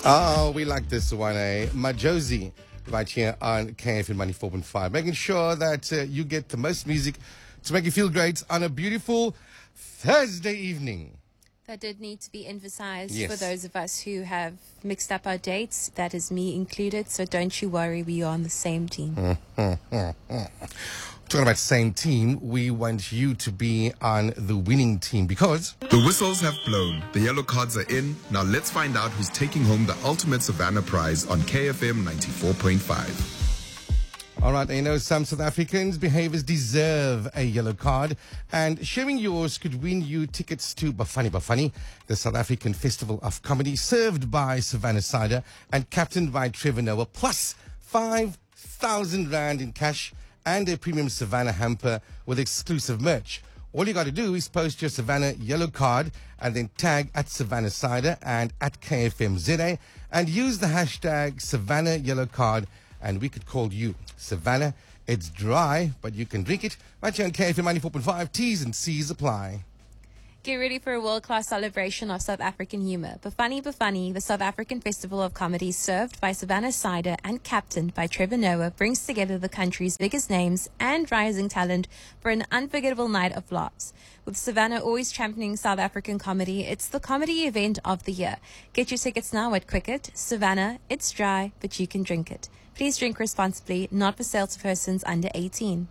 Oh, we like this one, eh? Majosi, right here on KFM 94.5. Making sure that you get the most music to make you feel great on a beautiful Thursday evening. That did need to be emphasized Yes. for those of us who have mixed up our dates. That is me included. So don't you worry, we are on the same team. Talking about same team, we want you to be on the winning team because The whistles have blown. The yellow cards are in. Now let's find out who's taking home the ultimate Savannah prize on KFM 94.5. all right, you know, some South Africans' behaviors deserve a yellow card, and sharing yours could win you tickets to Bafani, the South African Festival of Comedy, served by Savannah Cider and captained by Trevor Noah, plus 5,000 Rand in cash and a premium Savannah hamper with exclusive merch. All you got to do is post your Savannah yellow card and then tag at Savannah Cider and at KFMZA and use the hashtag Savannah yellow card, and we could call you Savannah. It's dry, but you can drink it. Right here on KFM 94.5. T's and C's apply. Get ready for a world-class celebration of South African humor. Bafani, the South African Festival of Comedy, served by Savannah Cider and captained by Trevor Noah, brings together the country's biggest names and rising talent for an unforgettable night of laughs. With Savannah always championing South African comedy, it's the comedy event of the year. Get your tickets now at Quicket. Savannah, it's dry, but you can drink it. Please drink responsibly, not for sale to persons under 18.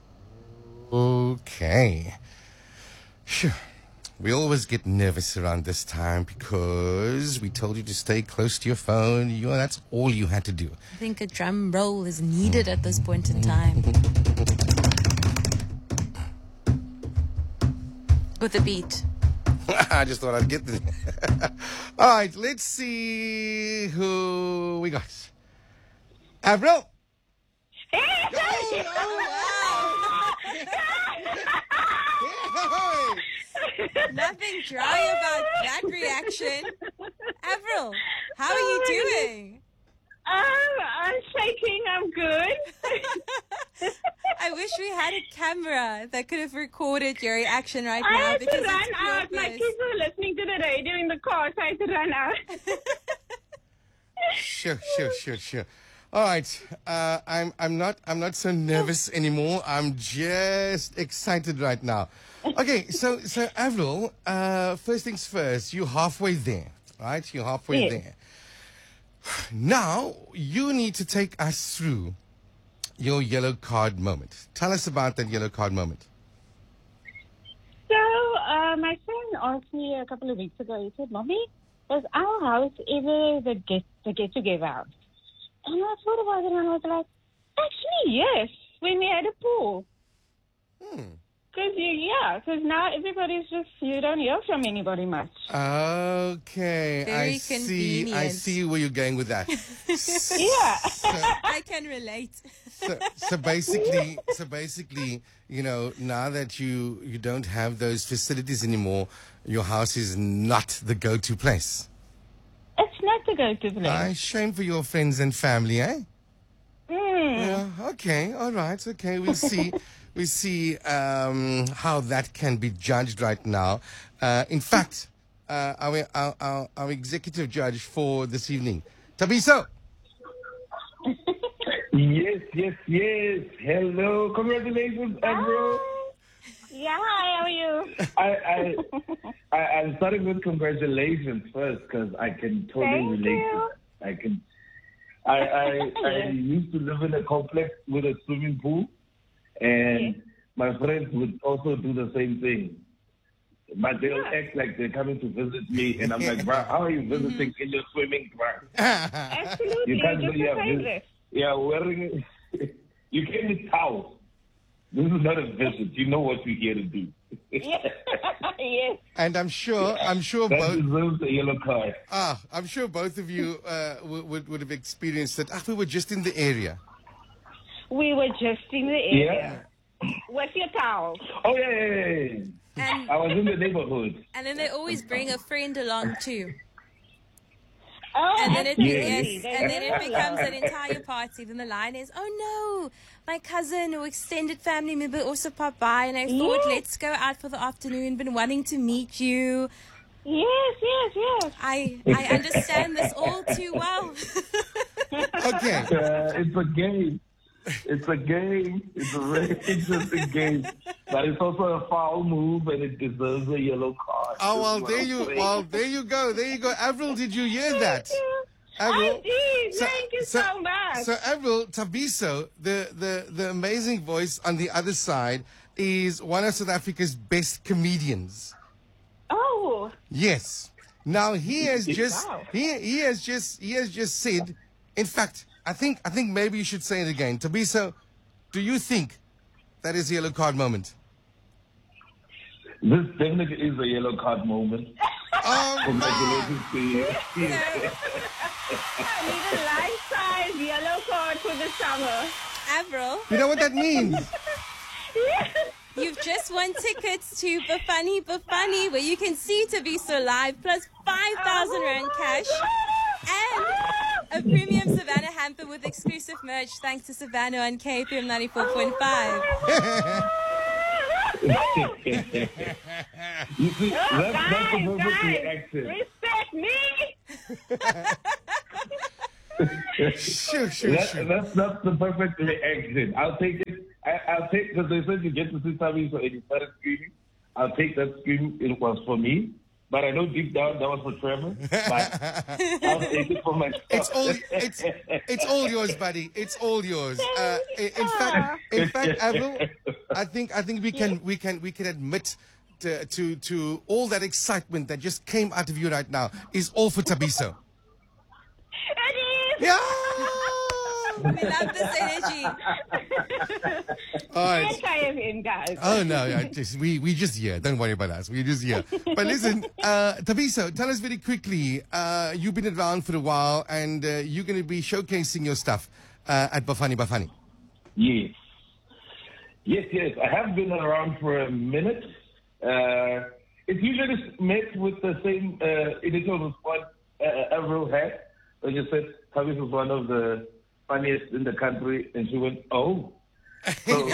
Okay. Sure. We always get nervous around this time because we told you to stay close to your phone. That's all you had to do. I think a drum roll is needed at this point in time. With a beat. I just thought I'd get this. All right, let's see who we got. Avril. Nothing dry about that reaction. Avril, how are you doing? I'm shaking. I'm good. I wish we had a camera that could have recorded your reaction right I now. had to because run it's out. My purpose. kids were listening to the radio in the car, so I had to run out. Sure. All right, I'm not so nervous anymore. I'm just excited right now. Okay, so Avril, first things first. You're halfway there, right? You're halfway Yes. there. Now you need to take us through your yellow card moment. Tell us about that yellow card moment. So, my friend asked me a couple of weeks ago, he said, Mommy, was our house ever the get-together house? And I thought about it and I was like, actually, yes, when we had a pool. Because now everybo's just, you don't hear from anybody much. Okay, Very I convenient. see where you're going with that. Yeah. I can relate. So basically, you know, now that you don't have those facilities anymore, your house is not the go-to place. It's not the go-to place. Aye, shame for your friends and family, eh? Mm. Yeah, okay, all right, okay. We'll see. We see how that can be judged right now. In fact, our executive judge for this evening, Tabiso. Yes. Hello. Congratulations, Andrew. Yeah, how are you? I'm starting with congratulations first because I can totally Thank relate you. to it. I used to live in a complex with a swimming pool, and my friends would also do the same thing. But they'll act like they're coming to visit me, and I'm like, bro, how are you visiting in your swimming pool? Absolutely, You can't just believe a favorite. Yeah, wearing you came with towels. This is not a visit. You know what we're here to do. Yes. And I'm sure That both. deserves a yellow card. I'm sure both of you would have experienced it. We were just in the area. We were just in the area. With your towels. Oh, yeah. And, I was in the neighborhood. and then they always bring a friend along too. Oh, And then absolutely. and then it becomes an entire party. Then the line is, oh no, my cousin or extended family member also popped by, and I thought, let's go out for the afternoon. Been wanting to meet you. Yes. I understand this all too well. Okay. It's a game. It's a game. It's a very interesting game. But it's also a foul move, and it deserves a yellow card. Oh, well, Is what there I'm you, saying. well, there you go. There you go. Avril, did you hear that? I did. Thank you so much. So Avril, Thabiso, the amazing voice on the other side, is one of South Africa's best comedians. Oh, Yes. Now he has just Wow. he has just said. In fact, I think maybe you should say it again. Thabiso, do you think that is a yellow card moment? This definitely is a yellow card moment. Oh, Congratulations to you. I need a life-size yellow card for the summer. Avril, you know what that means? you've just won tickets to Bafani, where you can see Thabiso live, plus 5,000 Rand cash and a premium Savannah hamper with exclusive merch thanks to Savannah on KFM 94.5. You see, that's the perfect Guys, reaction. respect me. Sure. That's the perfect reaction. I'll take it. I'll take, because they said you get to see Tommy, so he started screaming. I'll take that scream. It was for me. But I know deep down that was for Trevor. But I'll take it for myself. It's all yours, buddy. It's all yours. In fact, Avril, I think we can admit to all that excitement that just came out of you right now is all for Thabiso. It is. Yeah. We love this energy. All right. Yes, I am in, guys. Oh no, we just here. Don't worry about us. We just here. But listen, Thabiso, tell us very quickly. You've been around for a while, and you're going to be showcasing your stuff at Bafani. Yes. I have been around for a minute. It's usually met with the same initial response Avril had. When you said Tavis was one of the funniest in the country, and she went, "Oh." So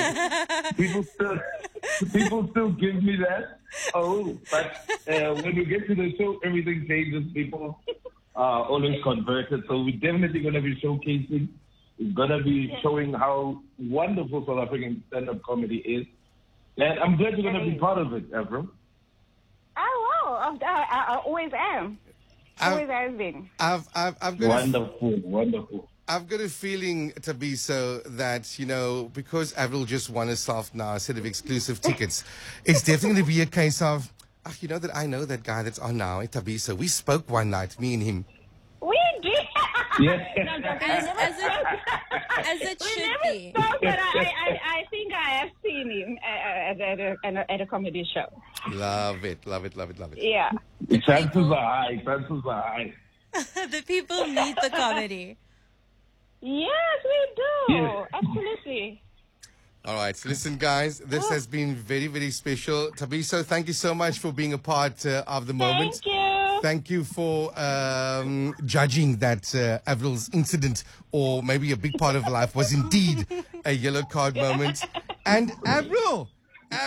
people still give me that. Oh, but when we get to the show, everything changes. People are always converted. So we're definitely going to be showcasing. It's going to be showing how wonderful South African stand-up comedy is. And I'm glad you're going to be part of it, Avril. Oh, wow. I always am. Always has been. I've got Wonderful. I've got a feeling, Thabiso, that, because Avril just won herself now a set of exclusive tickets, it's definitely going to be a case of, that I know that guy that's on now, Thabiso. We spoke one night, me and him. We did. Yeah. As it We should never be. spoke, but I think I have seen him at a comedy show. Love it. Yeah. Chances are high. The people need the comedy. Yes, we do. Yes. Absolutely. All right. So listen, guys, this has been very, very special. Thabiso, thank you so much for being a part of the moment. Thank you. Thank you for judging that Avril's incident, or maybe a big part of her life, was indeed a yellow card moment. And Avril! Yes.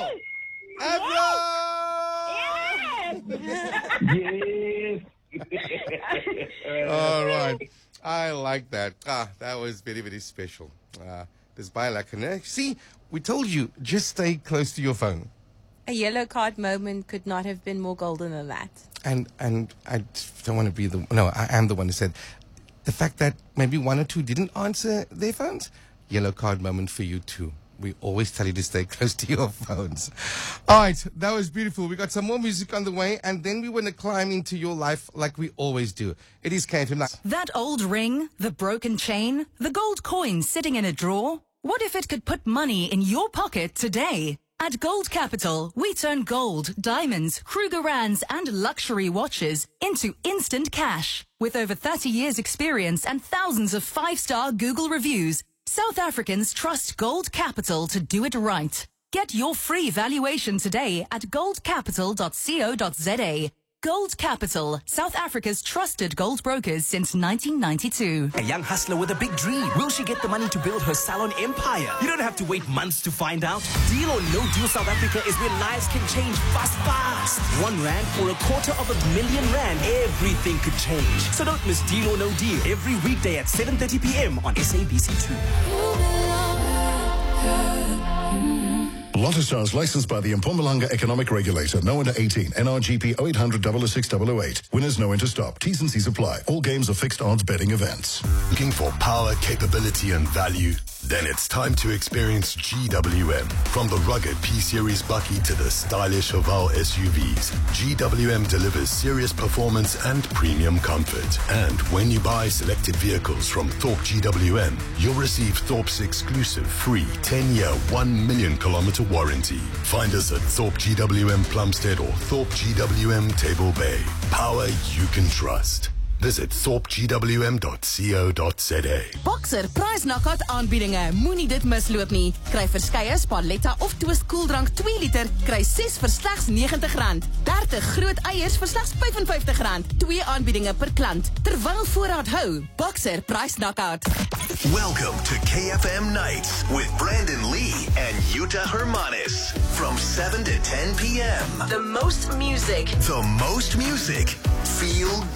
Yes. All right. I like that. That was very, very special. This Biolacana. See, we told you, just stay close to your phone. A yellow card moment could not have been more golden than that. And I don't want to be I am the one who said the fact that maybe one or two didn't answer their phones. Yellow card moment for you too. We always tell you to stay close to your phones. All right, that was beautiful. We got some more music on the way, and then we want to climb into your life like we always do. It is KFM Live. That old ring, the broken chain, the gold coin sitting in a drawer. What if it could put money in your pocket today? At Gold Capital, we turn gold, diamonds, Krugerrands, and luxury watches into instant cash. With over 30 years experience and thousands of 5-star Google reviews, South Africans trust Gold Capital to do it right. Get your free valuation today at goldcapital.co.za. Gold Capital, South Africa's trusted gold brokers since 1992. A young hustler with a big dream. Will she get the money to build her salon empire? You don't have to wait months to find out. Deal or No Deal South Africa is where lives can change fast. R1 or R250,000, everything could change. So don't miss Deal or No Deal every weekday at 7:30 p.m. on SABC2. Lotto-Stars licensed by the Mpumalanga Economic Regulator. No under 18. NRGP 0800 006 008. Winners no enter stop. T's and C's apply. All games are fixed odds betting events. Looking for power, capability and value? Then it's time to experience GWM. From the rugged P-Series Bucky to the stylish Haval SUVs, GWM delivers serious performance and premium comfort. And when you buy selected vehicles from Thorpe GWM, you'll receive Thorpe's exclusive free 10-year, 1 million kilometer warranty. Find us at Thorpe GWM Plumstead or Thorpe GWM Table Bay. Power you can trust. Visit thorpegwm.co.za. Boxer Price Knockout aanbiedinge. Moenie dit misloop nie. Kry verskeie Spaletta of Twist koeldrank 2 liter, kry 6 vir slegs R90. 30 groot eiers vir slegs R55. 2 aanbiedinge per klant. Terwyl voorraad hou. Boxer Price Knockout. Welcome to KFM Nights with Brandon Lee and Yuta Hermanis. From 7 to 10 p.m. The most music. The most music. Feel